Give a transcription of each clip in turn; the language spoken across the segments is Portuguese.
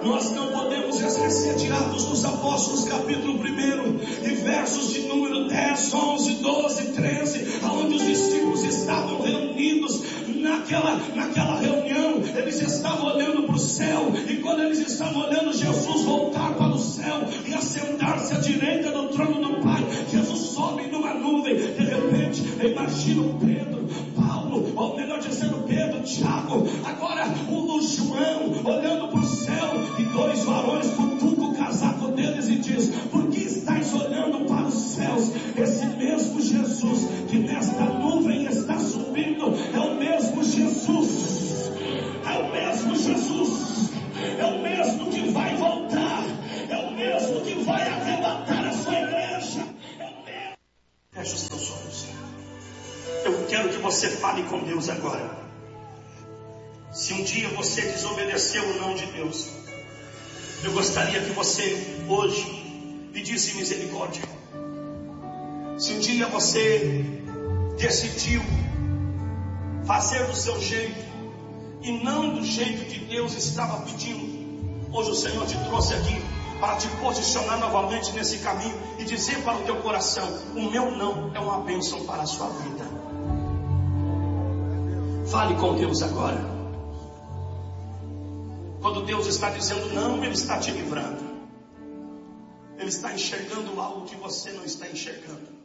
Nós não podemos esquecer de Atos dos Apóstolos, capítulo 1, e versos de número 10, 11, 12, 13, onde os discípulos estavam reunidos naquela reunião. Eles estavam olhando para o céu, e quando eles estavam olhando Jesus voltar para o céu e assentar-se à direita do trono do Pai, Jesus sobe numa nuvem. De repente, imagina o Pedro, Paulo, ou melhor dizendo, Pedro, Tiago, agora o João, olhando para o céu, e dois varões cutucam o casaco deles e diz: por que estáis olhando para os céus? Esse mesmo Jesus que nesta nuvem está subindo é o mesmo Jesus, é o mesmo Jesus, é o mesmo que vai voltar, é o mesmo que vai arrebatar a sua igreja, é o mesmo. Feche os seus olhos. Eu quero que você fale com Deus agora. Se um dia você desobedeceu o não de Deus, eu gostaria que você hoje pedisse misericórdia. Se um dia você decidiu fazer do seu jeito e não do jeito que Deus estava pedindo, hoje o Senhor te trouxe aqui para te posicionar novamente nesse caminho e dizer para o teu coração: o meu não é uma bênção para a sua vida. Fale com Deus agora. Quando Deus está dizendo não, Ele está te livrando. Ele está enxergando algo que você não está enxergando.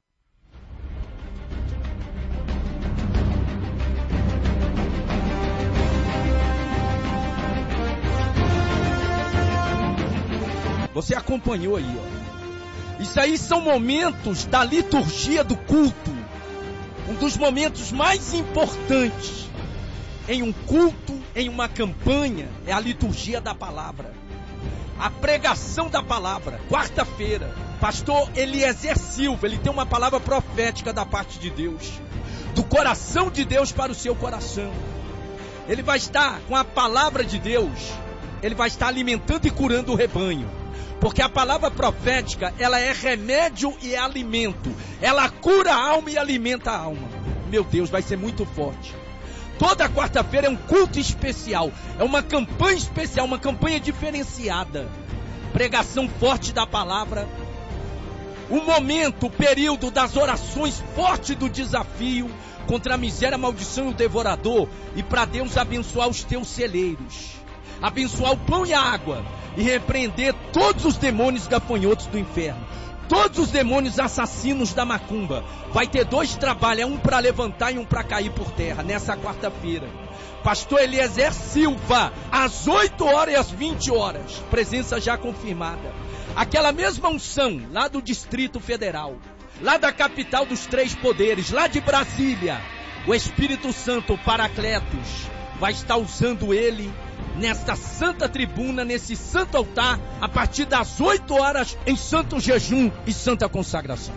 Você acompanhou aí, ó. Isso aí são momentos da liturgia do culto. Um dos momentos mais importantes em um culto, em uma campanha, é a liturgia da palavra. A pregação da palavra. Quarta-feira, pastor Eliezer Silva, ele tem uma palavra profética da parte de Deus, do coração de Deus para o seu coração. Ele vai estar com a palavra de Deus, ele vai estar alimentando e curando o rebanho. Porque a palavra profética, ela é remédio e é alimento. Ela cura a alma e alimenta a alma. Meu Deus, vai ser muito forte. Toda quarta-feira é um culto especial, é uma campanha especial, uma campanha diferenciada. Pregação forte da palavra. O momento, o período das orações forte do desafio contra a miséria, a maldição e o devorador. E para Deus abençoar os teus celeiros, abençoar o pão e a água, e repreender todos os demônios gafanhotos do inferno, todos os demônios assassinos da macumba. Vai ter 2 trabalhos, um para levantar e um para cair por terra, nessa quarta-feira. Pastor Eliezer Silva, às 8 horas e às 20 horas, presença já confirmada. Aquela mesma unção, lá do Distrito Federal, lá da capital dos 3 poderes, lá de Brasília, o Espírito Santo, Paracletos, vai estar usando ele nesta santa tribuna, nesse santo altar, a partir das 8 horas, em santo jejum e santa consagração.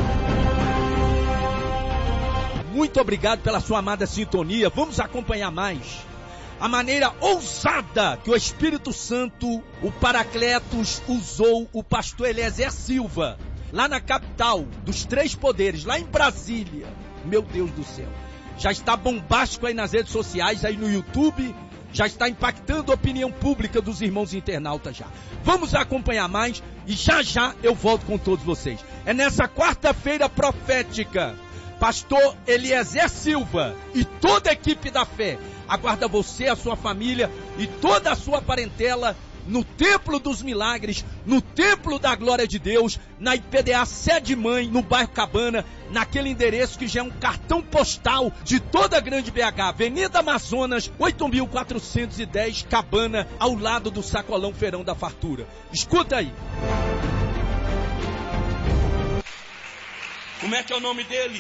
Muito obrigado pela sua amada sintonia. Vamos acompanhar mais a maneira ousada que o Espírito Santo, o Paracletos, usou o pastor Eliezer Silva, lá na capital dos 3 poderes, lá em Brasília. Meu Deus do céu, já está bombástico aí nas redes sociais, aí no YouTube, já está impactando a opinião pública dos irmãos internautas já. Vamos acompanhar mais e já já eu volto com todos vocês. É nessa quarta-feira profética, pastor Eliezer Silva e toda a equipe da fé aguarda você, a sua família e toda a sua parentela no Templo dos Milagres, no Templo da Glória de Deus, na IPDA Sede Mãe, no bairro Cabana, naquele endereço que já é um cartão postal de toda a grande BH, Avenida Amazonas, 8.410, Cabana, ao lado do Sacolão Feirão da Fartura. Escuta aí. Como é que é o nome dele?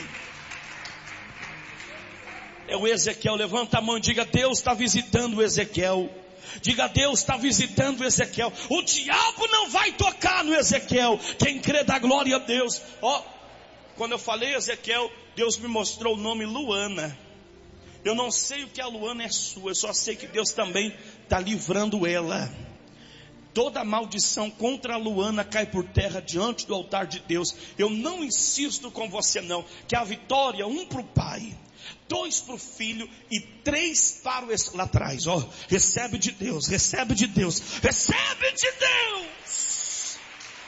É o Ezequiel. Levanta a mão e diga: Deus está visitando o Ezequiel. Diga: Deus está visitando o Ezequiel. O diabo não vai tocar no Ezequiel. Quem crê dá glória a Deus. Ó, quando eu falei Ezequiel, Deus me mostrou o nome Luana. Eu não sei o que a Luana é sua, eu só sei que Deus também está livrando ela. Toda maldição contra a Luana cai por terra diante do altar de Deus. Eu não insisto com você não, que a vitória, um para o pai, 2 para o filho e 3 para o lá atrás. Ó, recebe de Deus, recebe de Deus, recebe de Deus.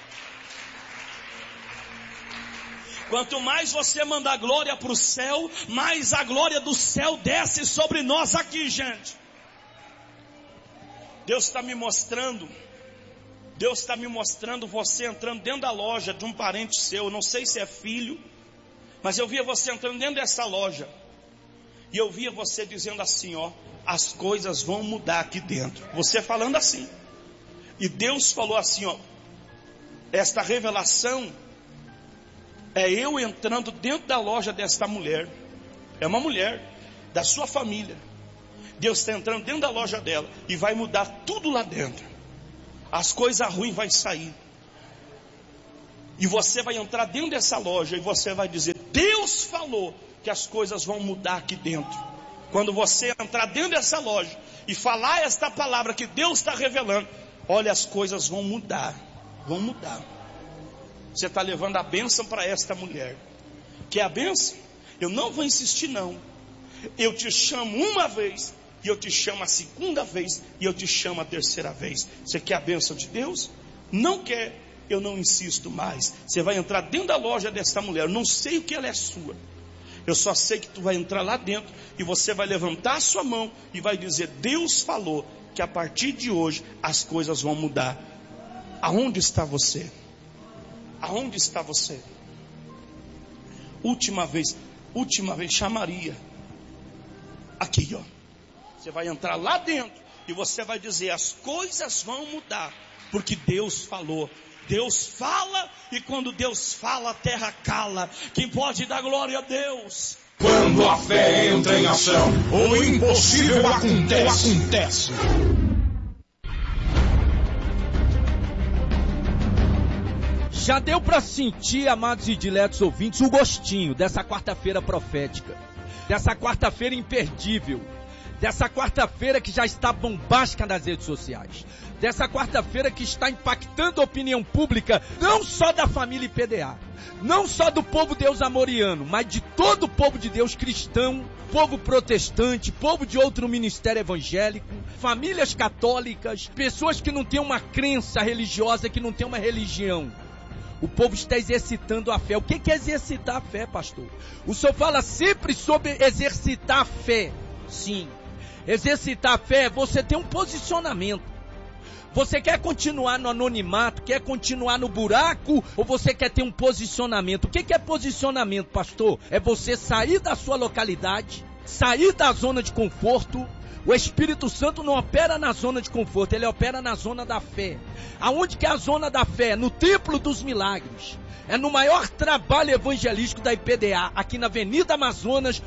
Quanto mais você mandar glória para o céu, mais a glória do céu desce sobre nós aqui, gente. Deus está me mostrando você entrando dentro da loja de um parente seu. Eu não sei se é filho, mas eu via você entrando dentro dessa loja. E eu via você dizendo assim, ó, as coisas vão mudar aqui dentro. Você falando assim. E Deus falou assim, ó, esta revelação é eu entrando dentro da loja desta mulher. É uma mulher da sua família. Deus está entrando dentro da loja dela e vai mudar tudo lá dentro. As coisas ruins vão sair. E você vai entrar dentro dessa loja e você vai dizer, Deus falou que as coisas vão mudar aqui dentro. Quando você entrar dentro dessa loja e falar esta palavra que Deus está revelando, olha, as coisas vão mudar. Vão mudar. Você está levando a bênção para esta mulher. Quer a bênção? Eu não vou insistir não. Eu te chamo uma vez, e eu te chamo a segunda vez, e eu te chamo a terceira vez. Você quer a bênção de Deus? Não quer? Eu não insisto mais. Você vai entrar dentro da loja desta mulher. Eu não sei o que ela é sua. Eu só sei que tu vai entrar lá dentro e você vai levantar a sua mão e vai dizer, Deus falou que a partir de hoje as coisas vão mudar. Aonde está você? Aonde está você? Última vez, chamaria. Aqui, ó. Você vai entrar lá dentro e você vai dizer, as coisas vão mudar, porque Deus falou. Deus fala, e quando Deus fala, a terra cala. Quem pode dar glória a Deus? Quando a fé entra em ação, o impossível acontece. Já deu para sentir, amados e diletos ouvintes, o gostinho dessa quarta-feira profética, dessa quarta-feira imperdível, dessa quarta-feira que já está bombástica nas redes sociais, dessa quarta-feira que está impactando a opinião pública, não só da família IPDA, não só do povo Deus amoriano, mas de todo o povo de Deus cristão, povo protestante, povo de outro ministério evangélico, famílias católicas, pessoas que não têm uma crença religiosa, que não têm uma religião. O povo está exercitando a fé. O que é exercitar a fé, pastor? O senhor fala sempre sobre exercitar a fé. Sim. Exercitar a fé é você ter um posicionamento. Você quer continuar no anonimato, quer continuar no buraco, ou você quer ter um posicionamento? O que é posicionamento, pastor? É você sair da sua localidade, sair da zona de conforto. O Espírito Santo não opera na zona de conforto, ele opera na zona da fé. Aonde que é a zona da fé? No Templo dos Milagres. É no maior trabalho evangelístico da IPDA, aqui na Avenida Amazonas,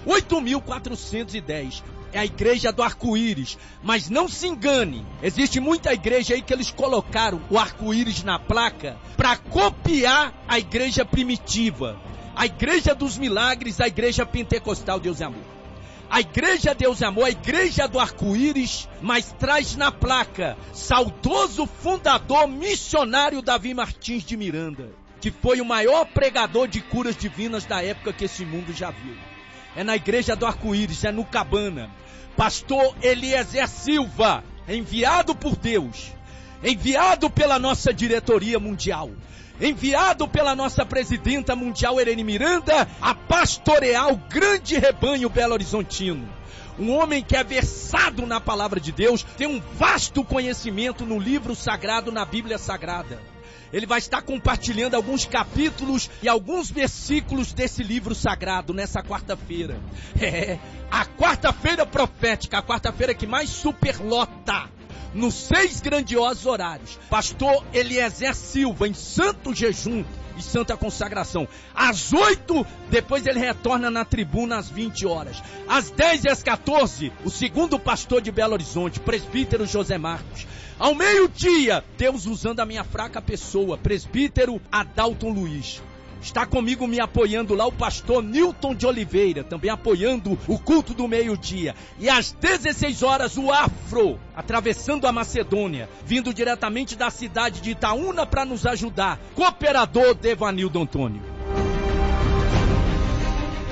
8.410. É a igreja do arco-íris. Mas não se engane, existe muita igreja aí que eles colocaram o arco-íris na placa para copiar a igreja primitiva. A igreja dos milagres, a igreja pentecostal Deus é Amor. A igreja Deus é Amor, a igreja do arco-íris, mas traz na placa saudoso fundador missionário Davi Martins de Miranda, que foi o maior pregador de curas divinas da época que esse mundo já viu. É na igreja do arco-íris, é no Cabana. Pastor Eliezer Silva, enviado por Deus, enviado pela nossa diretoria mundial, enviado pela nossa presidenta mundial Irene Miranda, a pastorear o grande rebanho belo-horizontino. Um homem que é versado na palavra de Deus, tem um vasto conhecimento no livro sagrado, na Bíblia Sagrada. Ele vai estar compartilhando alguns capítulos e alguns versículos desse livro sagrado nessa quarta-feira. A quarta-feira profética, a quarta-feira que mais superlota, nos 6 grandiosos horários. Pastor Eliezer Silva, em santo jejum e santa consagração. Às 8, depois ele retorna na tribuna às 20 horas. Às 10 e às 14, o segundo pastor de Belo Horizonte, presbítero José Marcos. Ao meio-dia, Deus usando a minha fraca pessoa, presbítero Adalton Luiz. Está comigo me apoiando lá o pastor Nilton de Oliveira, também apoiando o culto do meio-dia. E às 16 horas o Afro, atravessando a Macedônia, vindo diretamente da cidade de Itaúna para nos ajudar, cooperador Devanildo Antônio.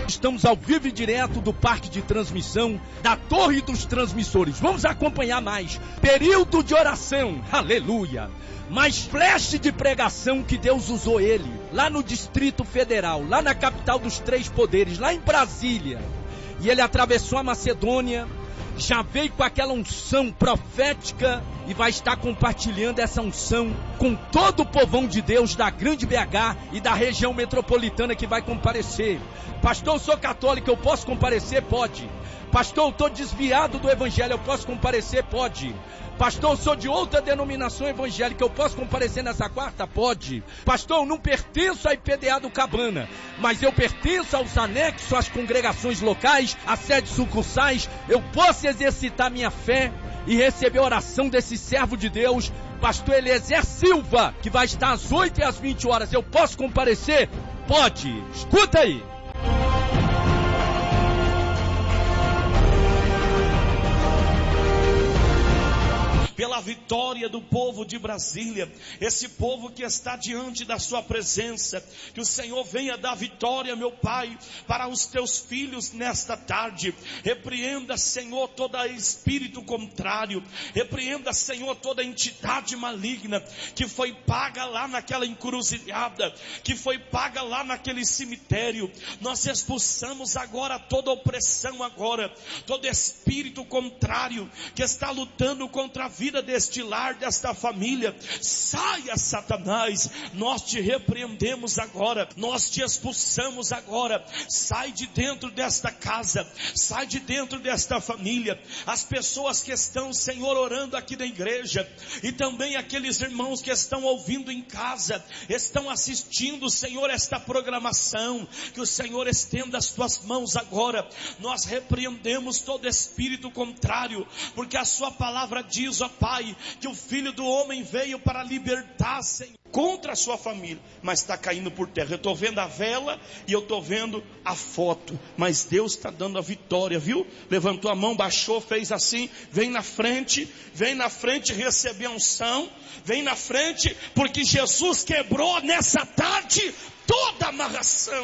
Estamos ao vivo e direto do parque de transmissão da Torre dos Transmissores. Vamos acompanhar mais período de oração, aleluia. Mais flash de pregação que Deus usou ele, lá no Distrito Federal, lá na capital dos três poderes, lá em Brasília. E ele atravessou a Macedônia, já veio com aquela unção profética e vai estar compartilhando essa unção com todo o povão de Deus da Grande BH e da região metropolitana que vai comparecer. Pastor, eu sou católico, eu posso comparecer? Pode. Pastor, eu estou desviado do evangelho, eu posso comparecer? Pode. Pastor, eu sou de outra denominação evangélica, eu posso comparecer nessa quarta? Pode. Pastor, eu não pertenço à IPDA do Cabana, mas eu pertenço aos anexos, às congregações locais, às sedes sucursais. Eu posso exercitar minha fé e receber a oração desse servo de Deus, Pastor Eliezer Silva, que vai estar às 8 e às 20 horas. Eu posso comparecer? Pode. Escuta aí. Pela vitória do povo de Brasília, esse povo que está diante da sua presença, que o Senhor venha dar vitória, meu Pai, para os teus filhos nesta tarde. Repreenda, Senhor, todo espírito contrário, repreenda, Senhor, toda entidade maligna que foi paga lá naquela encruzilhada, que foi paga lá naquele cemitério. Nós expulsamos agora toda opressão agora, todo espírito contrário que está lutando contra a vida deste lar, desta família. Saia, Satanás, nós te repreendemos agora, nós te expulsamos agora. Sai de dentro desta casa, sai de dentro desta família. As pessoas que estão, Senhor, orando aqui na igreja, e também aqueles irmãos que estão ouvindo em casa, estão assistindo, Senhor, esta programação, que o Senhor estenda as tuas mãos agora. Nós repreendemos todo espírito contrário, porque a sua palavra diz, ó Pai, que o Filho do Homem veio para libertar, Senhor, contra a sua família, mas está caindo por terra. Eu estou vendo a vela e eu estou vendo a foto, mas Deus está dando a vitória, viu? Levantou a mão, baixou, fez assim. Vem na frente receber a unção, vem na frente, porque Jesus quebrou nessa tarde toda a amarração.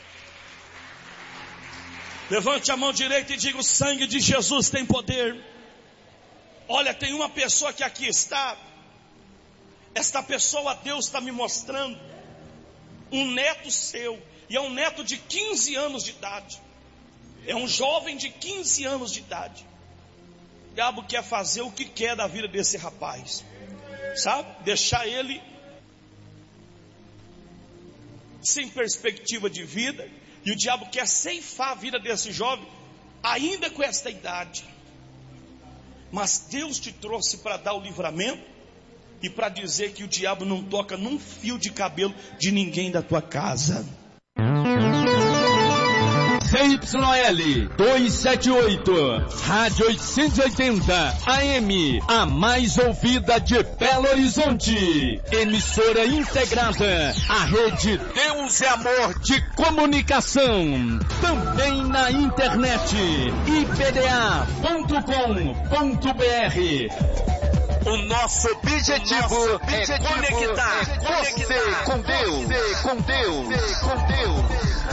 Levante a mão direita e diga: o sangue de Jesus tem poder. Olha, tem uma pessoa que aqui está. Esta pessoa, Deus está me mostrando um neto seu, e é um neto de 15 anos de idade. É um jovem de 15 anos de idade. O diabo quer fazer o que quer da vida desse rapaz, sabe? Deixar ele sem perspectiva de vida. E o diabo quer ceifar a vida desse jovem, ainda com esta idade. Mas Deus te trouxe para dar o livramento e para dizer que o diabo não toca num fio de cabelo de ninguém da tua casa. ZYL 278, Rádio 880 AM, a mais ouvida de Belo Horizonte. Emissora integrada à rede Deus é Amor de Comunicação. Também na internet, ipda.com.br. O nosso objetivo é conectar você com Deus.